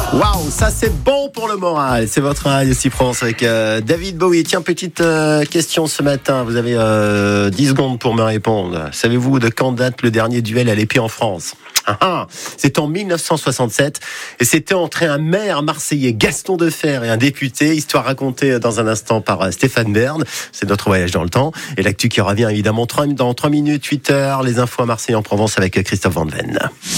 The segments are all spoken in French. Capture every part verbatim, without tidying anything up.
Waouh, ça c'est bon pour le moral. C'est votre radio ici Provence avec euh, David Bowie. Tiens, petite euh, question ce matin. Vous avez euh, dix secondes pour me répondre. Savez-vous de quand date le dernier duel à l'épée en France ? Ah, ah, c'est en dix-neuf cent soixante-sept et c'était entre un maire marseillais, Gaston Defferre, et un député. Histoire racontée dans un instant par euh, Stéphane Bern. C'est notre voyage dans le temps. Et l'actu qui revient évidemment dans trois minutes, huit heures. Les infos à Marseille en Provence avec Christophe Van Ven.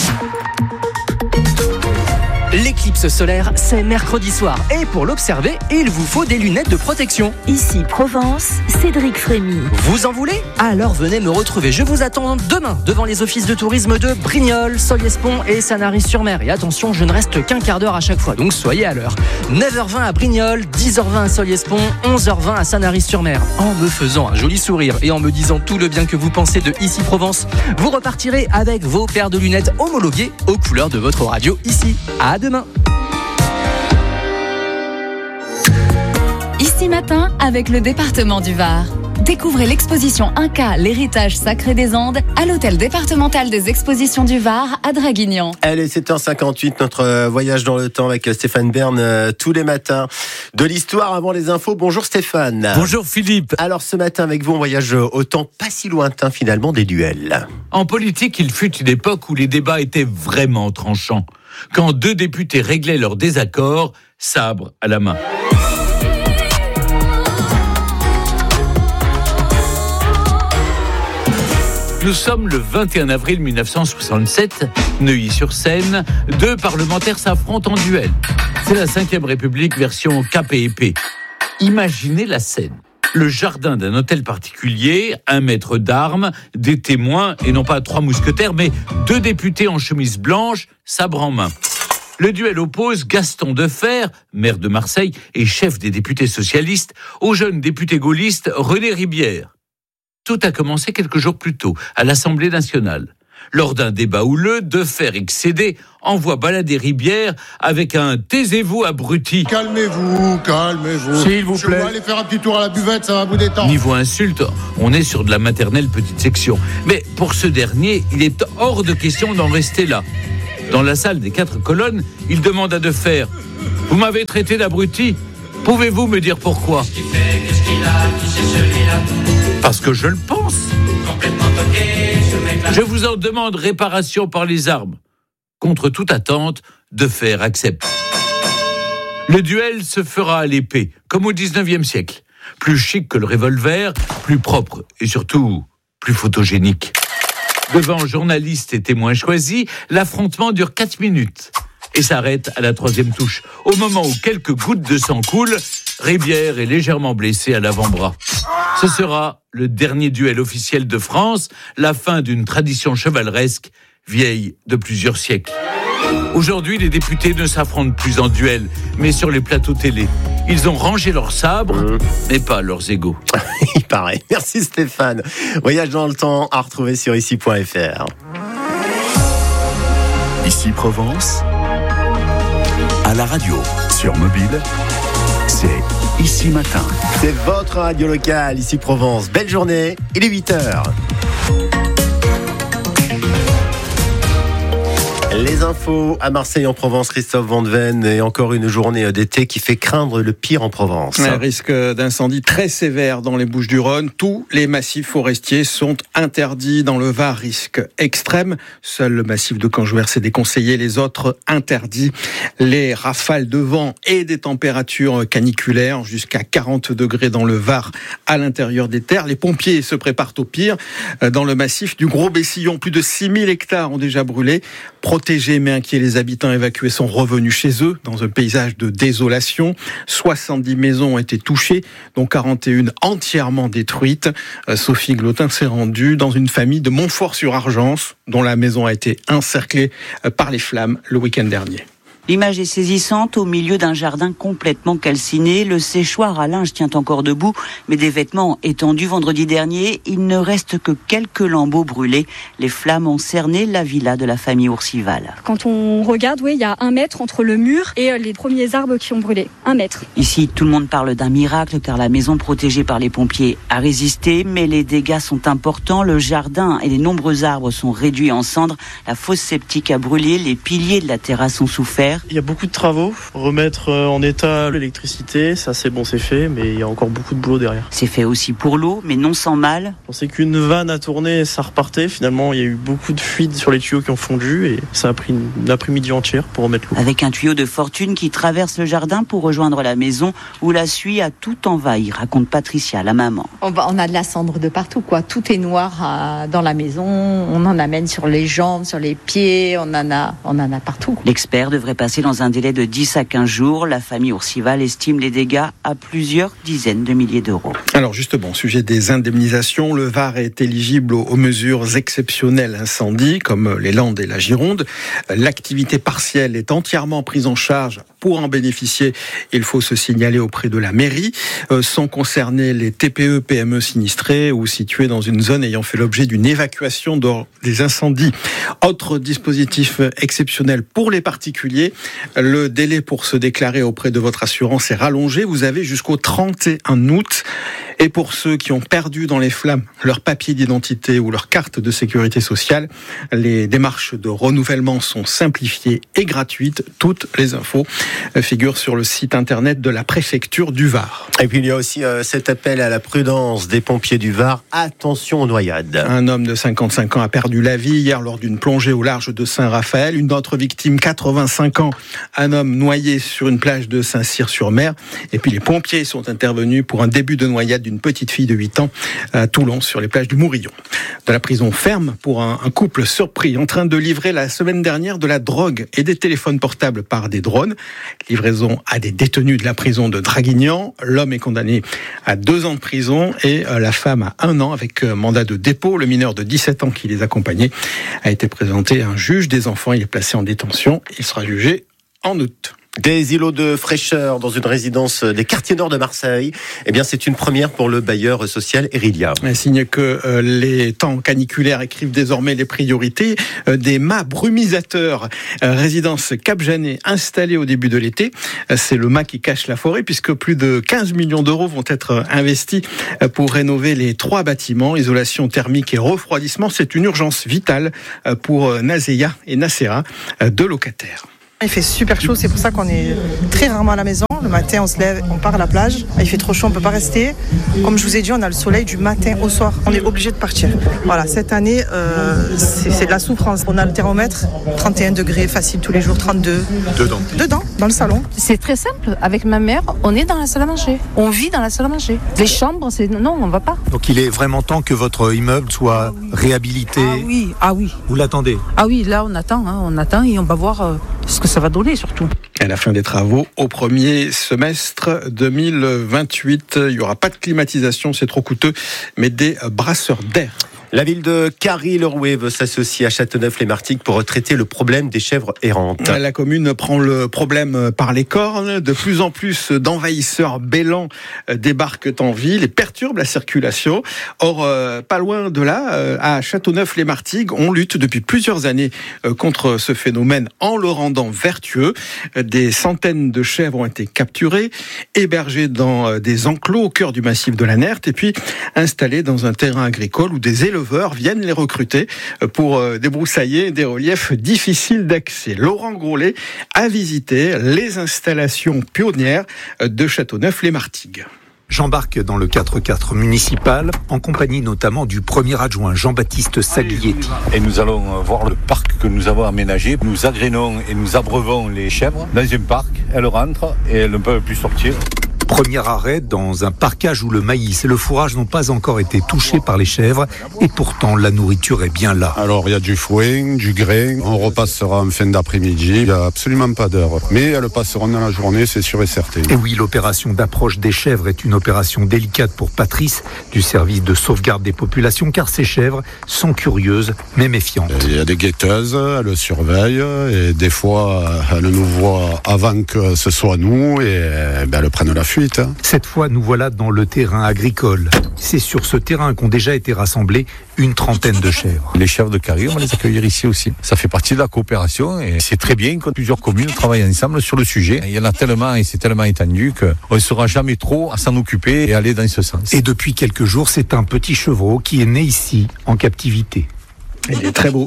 L'éclipse solaire, c'est mercredi soir. Et pour l'observer, il vous faut des lunettes de protection. Ici Provence, Cédric Frémy. Vous en voulez ? Alors venez me retrouver. Je vous attends demain devant les offices de tourisme de Brignoles, Solliès-Pont et Sanary-sur-Mer. Et attention, je ne reste qu'un quart d'heure à chaque fois, donc soyez à l'heure. neuf heures vingt à Brignoles, dix heures vingt à Solliès-Pont, onze heures vingt à Sanary-sur-Mer. En me faisant un joli sourire et en me disant tout le bien que vous pensez de Ici Provence, vous repartirez avec vos paires de lunettes homologuées aux couleurs de votre radio ici. À demain. Ici Matin avec le département du Var. Découvrez l'exposition Inca, l'héritage sacré des Andes à l'hôtel départemental des expositions du Var à Draguignan. Allez, sept heures cinquante-huit, notre voyage dans le temps avec Stéphane Bern euh, tous les matins. De l'histoire avant les infos. Bonjour Stéphane. Bonjour Philippe. Alors ce matin avec vous, on voyage au temps pas si lointain finalement des duels. En politique, il fut une époque où les débats étaient vraiment tranchants. Quand deux députés réglaient leurs désaccords, sabre à la main. Nous sommes le vingt et un avril mille neuf cent soixante-sept, Neuilly-sur-Seine, deux parlementaires s'affrontent en duel. C'est la cinquième République version K P E P. Imaginez la scène. Le jardin d'un hôtel particulier, un maître d'armes, des témoins, et non pas trois mousquetaires, mais deux députés en chemise blanche, sabre en main. Le duel oppose Gaston Defferre, maire de Marseille et chef des députés socialistes, au jeune député gaulliste René Ribière. Tout a commencé quelques jours plus tôt, à l'Assemblée nationale. Lors d'un débat houleux, Defferre, excédé, envoie balader Ribière avec un « taisez-vous, abruti ». Calmez-vous, calmez-vous. S'il vous plaît. Je vais aller faire un petit tour à la buvette, ça va vous détendre. Niveau insulte, on est sur de la maternelle petite section. Mais pour ce dernier, il est hors de question d'en rester là. Dans la salle des quatre colonnes, il demande à Defferre « Vous m'avez traité d'abruti ? Pouvez-vous me dire pourquoi ?» Parce que je le pense. Je vous en demande réparation par les armes. Contre toute attente, Defferre accepte. Le duel se fera à l'épée, comme au dix-neuvième siècle. Plus chic que le revolver, plus propre et surtout plus photogénique. Devant journalistes et témoins choisis, l'affrontement dure quatre minutes et s'arrête à la troisième touche. Au moment où quelques gouttes de sang coulent, Ribière est légèrement blessé à l'avant-bras. Ce sera le dernier duel officiel de France, la fin d'une tradition chevaleresque vieille de plusieurs siècles. Aujourd'hui, les députés ne s'affrontent plus en duel, mais sur les plateaux télé. Ils ont rangé leurs sabres, mmh. mais pas leurs égaux. Il paraît. Merci Stéphane. Voyage dans le temps à retrouver sur ici point f r. Ici Provence, à la radio, sur mobile, c'est Ici Matin. C'est votre radio locale, Ici Provence. Belle journée, il est huit heures. Les infos à Marseille en Provence, Christophe Van Ven, et encore une journée d'été qui fait craindre le pire en Provence. Un risque d'incendie très sévère dans les Bouches-du-Rhône. Tous les massifs forestiers sont interdits dans le Var. Risque extrême. Seul le massif de Canjouer s'est déconseillé, les autres interdits. Les rafales de vent et des températures caniculaires jusqu'à quarante degrés dans le Var à l'intérieur des terres. Les pompiers se préparent au pire. Dans le massif du Gros-Bessillon, plus de six mille hectares ont déjà brûlé. Protégés mais inquiets, les habitants évacués sont revenus chez eux dans un paysage de désolation. soixante-dix maisons ont été touchées, dont quarante et une entièrement détruites. Sophie Glotin s'est rendue dans une famille de Montfort-sur-Argence, dont la maison a été encerclée par les flammes le week-end dernier. L'image est saisissante au milieu d'un jardin complètement calciné. Le séchoir à linge tient encore debout, mais des vêtements étendus vendredi dernier, il ne reste que quelques lambeaux brûlés. Les flammes ont cerné la villa de la famille Ourcival. Quand on regarde, oui, il y a un mètre entre le mur et les premiers arbres qui ont brûlé. Un mètre. Ici, tout le monde parle d'un miracle car la maison protégée par les pompiers a résisté, mais les dégâts sont importants. Le jardin et les nombreux arbres sont réduits en cendres. La fosse septique a brûlé, les piliers de la terrasse ont souffert. Il y a beaucoup de travaux, remettre en état l'électricité, ça c'est bon, c'est fait, mais il y a encore beaucoup de boulot derrière. C'est fait aussi pour l'eau, mais non sans mal. Je pensais qu'une vanne a tourné et ça repartait. Finalement, il y a eu beaucoup de fuites sur les tuyaux qui ont fondu et ça a pris une après-midi entière pour remettre l'eau. Avec un tuyau de fortune qui traverse le jardin pour rejoindre la maison où la suie a tout envahi, raconte Patricia, la maman. On a de la cendre de partout, quoi. Tout est noir à, dans la maison. On en amène sur les jambes, sur les pieds. On en a, on en a partout. L'expert devrait passer dans un délai de dix à quinze jours. La famille Ourcival estime les dégâts à plusieurs dizaines de milliers d'euros. Alors justement, au sujet des indemnisations, le Var est éligible aux mesures exceptionnelles incendie, comme les Landes et la Gironde. L'activité partielle est entièrement prise en charge. Pour en bénéficier, il faut se signaler auprès de la mairie. Euh, sont concernés les T P E, P M E sinistrés ou situés dans une zone ayant fait l'objet d'une évacuation lors des incendies. Autre dispositif exceptionnel pour les particuliers, le délai pour se déclarer auprès de votre assurance est rallongé. Vous avez jusqu'au trente et un août. Et pour ceux qui ont perdu dans les flammes leur papier d'identité ou leur carte de sécurité sociale, les démarches de renouvellement sont simplifiées et gratuites. Toutes les infos figurent sur le site internet de la préfecture du Var. Et puis il y a aussi euh, cet appel à la prudence des pompiers du Var. Attention aux noyades. Un homme de cinquante-cinq ans a perdu la vie hier lors d'une plongée au large de Saint-Raphaël. Une autre victime, quatre-vingt-cinq ans, un homme noyé sur une plage de Saint-Cyr-sur-Mer. Et puis les pompiers sont intervenus pour un début de noyade d'une petite fille de huit ans à Toulon sur les plages du Mourillon. De la prison ferme pour un, un couple surpris en train de livrer la semaine dernière de la drogue et des téléphones portables par des drones. Livraison à des détenus de la prison de Draguignan. L'homme est condamné à deux ans de prison et la femme à un an avec mandat de dépôt. Le mineur de dix-sept ans qui les accompagnait a été présenté à un juge des enfants. Il est placé en détention. Il sera jugé en août. Des îlots de fraîcheur dans une résidence des quartiers nord de Marseille. Eh bien, c'est une première pour le bailleur social Erilia. Un signe que euh, les temps caniculaires écrivent désormais les priorités. Euh, des mâts brumisateurs. Euh, résidence Cap-Janet installée au début de l'été. Euh, c'est le mât qui cache la forêt puisque plus de quinze millions d'euros vont être investis euh, pour rénover les trois bâtiments. Isolation thermique et refroidissement, c'est une urgence vitale euh, pour euh, Nazéa et Nacera, euh, deux locataires. Il fait super chaud, c'est pour ça qu'on est très rarement à la maison. Le matin, on se lève, on part à la plage. Il fait trop chaud, on ne peut pas rester. Comme je vous ai dit, on a le soleil du matin au soir. On est obligé de partir. Voilà, cette année, euh, c'est, c'est de la souffrance. On a le thermomètre, trente et un degrés, facile tous les jours, trente-deux. Dedans Dedans, dans le salon. C'est très simple. Avec ma mère, on est dans la salle à manger. On vit dans la salle à manger. Les chambres, c'est non, on ne va pas. Donc il est vraiment temps que votre immeuble soit ah oui. réhabilité. Ah oui, ah oui. Vous l'attendez? Ah oui, là on attend, hein, on attend et on va voir euh, ce que ça va donner surtout. À la fin des travaux, au premier semestre deux mille vingt-huit, il n'y aura pas de climatisation, c'est trop coûteux, mais des brasseurs d'air. La ville de Carry-le-Rouet veut s'associer à Châteauneuf-les-Martigues pour traiter le problème des chèvres errantes. La commune prend le problème par les cornes. De plus en plus d'envahisseurs bêlants débarquent en ville et perturbent la circulation. Or, pas loin de là, à Châteauneuf-les-Martigues, on lutte depuis plusieurs années contre ce phénomène en le rendant vertueux. Des centaines de chèvres ont été capturées, hébergées dans des enclos au cœur du massif de la Nerte et puis installées dans un terrain agricole où des éleveurs viennent les recruter pour débroussailler des reliefs difficiles d'accès. Laurent Grolet a visité les installations pionnières de Châteauneuf-les-Martigues. J'embarque dans le quatre-quatre municipal, en compagnie notamment du premier adjoint Jean-Baptiste Saglietti. Et nous allons voir le parc que nous avons aménagé. Nous agrénons et nous abreuvons les chèvres dans un parc. Elles rentrent et elles ne peuvent plus sortir. Premier arrêt dans un parcage où le maïs et le fourrage n'ont pas encore été touchés par les chèvres et pourtant la nourriture est bien là. Alors il y a du foin, du grain, on repassera en fin d'après-midi, il n'y a absolument pas d'heure. Mais elles passeront dans la journée, c'est sûr et certain. Et oui, l'opération d'approche des chèvres est une opération délicate pour Patrice du service de sauvegarde des populations car ces chèvres sont curieuses mais méfiantes. Il y a des guetteuses, elles surveillent et des fois elles nous voient avant que ce soit nous et ben, elles prennent la fuite. Cette fois, nous voilà dans le terrain agricole. C'est sur ce terrain qu'ont déjà été rassemblés une trentaine de chèvres. Les chèvres de Carry, on va les accueillir ici aussi. Ça fait partie de la coopération et c'est très bien que plusieurs communes travaillent ensemble sur le sujet. Il y en a tellement et c'est tellement étendu qu'on ne saura jamais trop à s'en occuper et aller dans ce sens. Et depuis quelques jours, c'est un petit chevreau qui est né ici, en captivité. Il est très beau.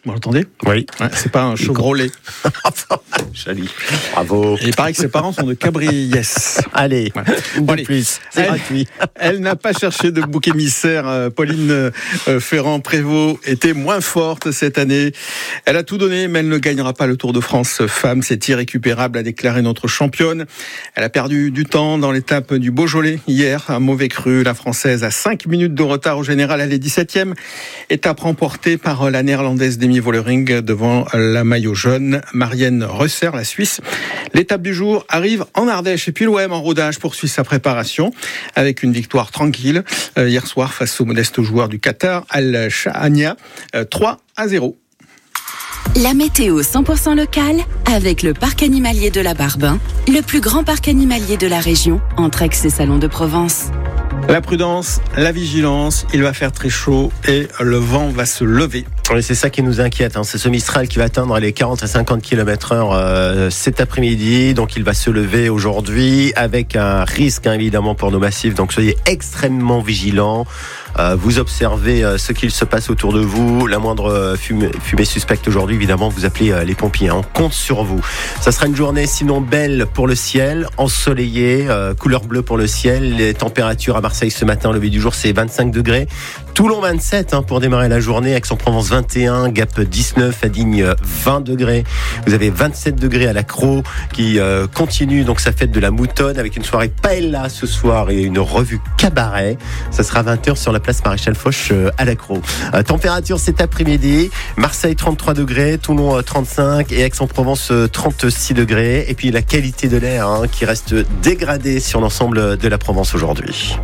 Vous l'entendez ? Oui. Ouais, c'est pas un Chevrolet. Joli. Bravo. Et il paraît que ses parents sont de Cabriès. Allez, Ouais. une Bon, de allez. plus. C'est Elle- gratuit. Elle n'a pas cherché de bouc émissaire. Euh, Pauline euh, Ferrand-Prévot était moins forte cette année. Elle a tout donné, mais elle ne gagnera pas le Tour de France Femmes. C'est irrécupérable, a déclaré notre championne. Elle a perdu du temps dans l'étape du Beaujolais hier. Un mauvais cru. La Française a cinq minutes de retard au général. Elle est dix-septième. Étape remportée par la Néerlandaise Demi Vollering devant la maillot jaune Marianne Reusser, la Suisse. L'étape du jour arrive en Ardèche. Et puis l'O M en rodage poursuit sa préparation avec une victoire tranquille euh, hier soir face au modeste joueur du Qatar, Al Shahania, euh, trois à zéro. La météo cent pour cent locale avec le parc animalier de la Barbin, le plus grand parc animalier de la région, entre Aix et Salon de Provence. La prudence, la vigilance, il va faire très chaud et le vent va se lever. Oui, c'est ça qui nous inquiète. Hein. C'est ce Mistral qui va atteindre les quarante à cinquante kilomètres heure euh, cet après-midi. Donc il va se lever aujourd'hui avec un risque hein, évidemment pour nos massifs. Donc soyez extrêmement vigilants. Euh, vous observez euh, ce qu'il se passe autour de vous. La moindre euh, fumée, fumée suspecte aujourd'hui, évidemment, vous appelez euh, les pompiers. Hein. On compte sur vous. Ça sera une journée sinon belle pour le ciel, ensoleillée, euh, couleur bleue pour le ciel. Les températures à Marseille ce matin, lever du jour, c'est vingt-cinq degrés. Toulon vingt-sept hein, pour démarrer la journée. Aix-en-Provence vingt et un, Gap dix-neuf, à Digne vingt degrés. Vous avez vingt-sept degrés à la Crau qui euh, continue donc sa fête de la moutonne avec une soirée paella ce soir et une revue cabaret. Ça sera vingt heures sur la place Maréchal Foch euh, à la Crau. Euh, température cet après-midi. Marseille trente-trois degrés, Toulon euh, trente-cinq et Aix-en-Provence euh, trente-six degrés. Et puis la qualité de l'air hein, qui reste dégradée sur l'ensemble de la Provence aujourd'hui.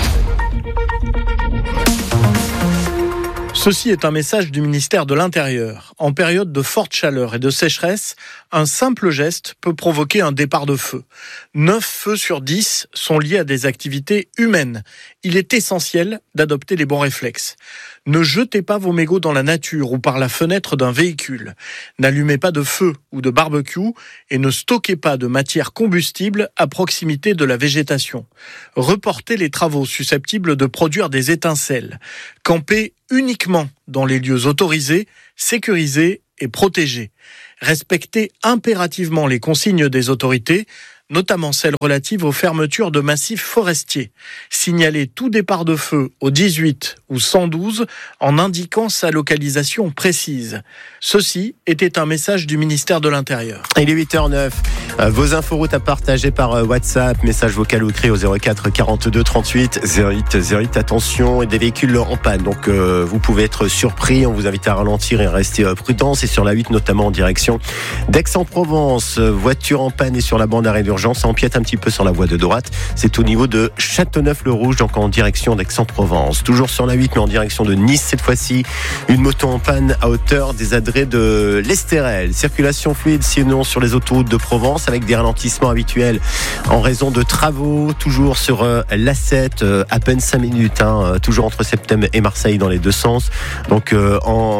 Ceci est un message du ministère de l'Intérieur. En période de forte chaleur et de sécheresse, un simple geste peut provoquer un départ de feu. neuf feux sur dix sont liés à des activités humaines. Il est essentiel d'adopter les bons réflexes. Ne jetez pas vos mégots dans la nature ou par la fenêtre d'un véhicule. N'allumez pas de feu ou de barbecue et ne stockez pas de matière combustible à proximité de la végétation. Reportez les travaux susceptibles de produire des étincelles. Campez uniquement dans les lieux autorisés, sécurisés et protégés. Respectez impérativement les consignes des autorités, notamment celles relatives aux fermetures de massifs forestiers. Signalez tout départ de feu au dix-huit ou cent douze en indiquant sa localisation précise. Ceci était un message du ministère de l'Intérieur. Il est huit heures neuf. Euh, vos inforoutes à partager par euh, WhatsApp, message vocal ou écrit au zéro quatre quarante-deux trente-huit zéro huit zéro huit. Attention, et des véhicules en panne. Donc euh, vous pouvez être surpris. On vous invite à ralentir et rester euh, prudent. C'est sur la huit notamment en direction d'Aix-en-Provence. Euh, voiture en panne et sur la bande d'arrêt d'urgence. Ça empiète un petit peu sur la voie de droite. C'est au niveau de Châteauneuf-le-Rouge, donc en direction d'Aix-en-Provence. Toujours sur la huit, mais en direction de Nice cette fois-ci. Une moto en panne à hauteur des adrets de l'Estérel. Circulation fluide sinon sur les autoroutes de Provence avec des ralentissements habituels en raison de travaux. Toujours sur euh, l'A sept, euh, à peine cinq minutes, hein, euh, toujours entre Septem et Marseille dans les deux sens. Donc euh,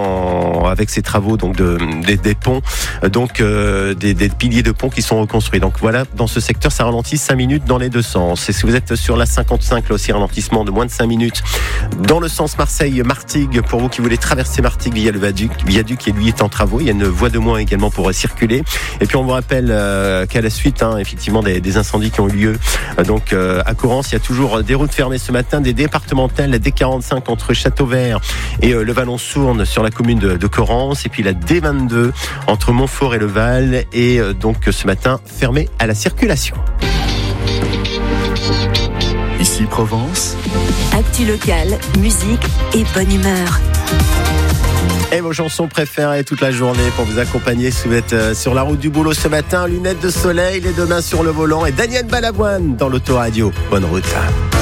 en, avec ces travaux donc de, des, des ponts, euh, donc euh, des, des piliers de ponts qui sont reconstruits. Donc voilà, dans ce secteur, ça ralentit cinq minutes dans les deux sens. Et si vous êtes sur la cinquante-cinq, là aussi ralentissement de moins de cinq minutes dans le sens Marseille-Martigues pour vous qui voulez traverser Martigues via le viaduc, viaduc qui lui est en travaux. Il y a une voie de moins également pour circuler. Et puis on vous rappelle euh, qu'à la suite, hein, effectivement, des, des incendies qui ont eu lieu euh, donc euh, à Corrence, il y a toujours des routes fermées ce matin, des départementales, la D quarante-cinq entre Châteauvert et euh, le Vallon-Sourne sur la commune de, de Corrence, et puis la D vingt-deux entre Montfort et le Val, et euh, donc ce matin fermée à la circulation. Ici Provence. Actu locale, musique et bonne humeur. Et vos chansons préférées toute la journée pour vous accompagner si vous êtes euh, sur la route du boulot ce matin. Lunettes de soleil, les deux mains sur le volant et Daniel Balavoine dans l'autoradio. Bonne route.